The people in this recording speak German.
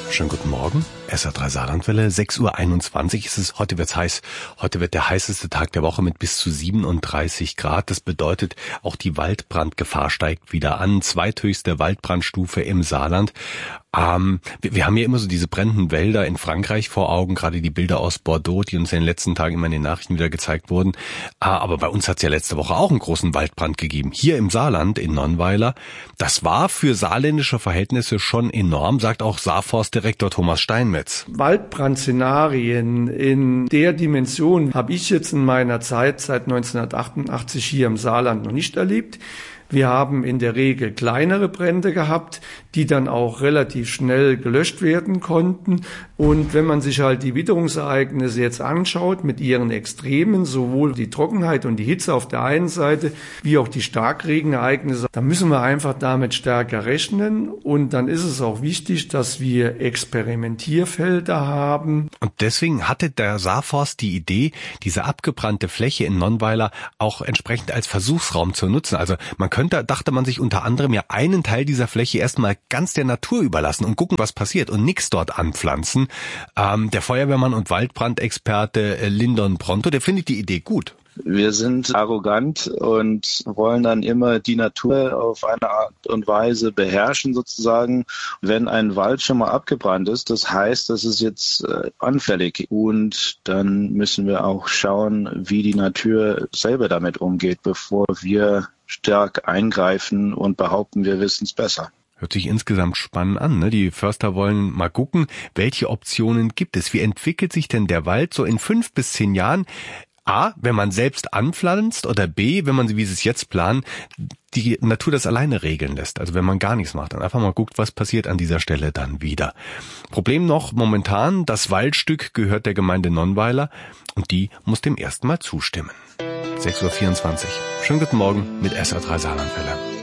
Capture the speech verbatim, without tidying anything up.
Schönen guten Morgen. S R drei Saarlandwelle, sechs Uhr einundzwanzig ist es. Heute wird's heiß. Heute wird der heißeste Tag der Woche mit bis zu siebenunddreißig Grad. Das bedeutet, auch die Waldbrandgefahr steigt wieder an. Zweithöchste Waldbrandstufe im Saarland. Ähm, wir, wir haben ja immer so diese brennenden Wälder in Frankreich vor Augen, gerade die Bilder aus Bordeaux, die uns in den letzten Tagen immer in den Nachrichten wieder gezeigt wurden. Äh, aber bei uns hat's ja letzte Woche auch einen großen Waldbrand gegeben. Hier im Saarland, in Nonnweiler. Das war für saarländische Verhältnisse schon enorm, sagt auch Saarforstdirektor Thomas Steinmetz. Waldbrandszenarien in der Dimension habe ich jetzt in meiner Zeit seit neunzehnhundertachtundachtzig hier im Saarland noch nicht erlebt. Wir haben in der Regel kleinere Brände gehabt, die dann auch relativ schnell gelöscht werden konnten. Und wenn man sich halt die Witterungsereignisse jetzt anschaut mit ihren Extremen, sowohl die Trockenheit und die Hitze auf der einen Seite, wie auch die Starkregenereignisse, dann müssen wir einfach damit stärker rechnen. Und dann ist es auch wichtig, dass wir Experimentierfelder haben. Und deswegen hatte der Saarforst die Idee, diese abgebrannte Fläche in Nonnweiler auch entsprechend als Versuchsraum zu nutzen. Also man könnte, dachte man sich unter anderem ja einen Teil dieser Fläche erstmal ganz der Natur überlassen und gucken, was passiert und nichts dort anpflanzen. Ähm, der Feuerwehrmann und Waldbrandexperte äh, Lindon Pronto, der findet die Idee gut. Wir sind arrogant und wollen dann immer die Natur auf eine Art und Weise beherrschen sozusagen. Wenn ein Wald schon mal abgebrannt ist, das heißt, das ist jetzt äh, anfällig. Und dann müssen wir auch schauen, wie die Natur selber damit umgeht, bevor wir stark eingreifen und behaupten, wir wissen es besser. Hört sich insgesamt spannend an, ne? Die Förster wollen mal gucken, welche Optionen gibt es. Wie entwickelt sich denn der Wald so in fünf bis zehn Jahren? A, wenn man selbst anpflanzt, oder B, wenn man, wie sie es jetzt planen, die Natur das alleine regeln lässt. Also wenn man gar nichts macht, dann einfach mal guckt, was passiert an dieser Stelle dann wieder. Problem noch momentan, das Waldstück gehört der Gemeinde Nonnweiler und die muss dem ersten Mal zustimmen. sechs Uhr vierundzwanzig. Schönen guten Morgen mit S R drei Saarlandwelle.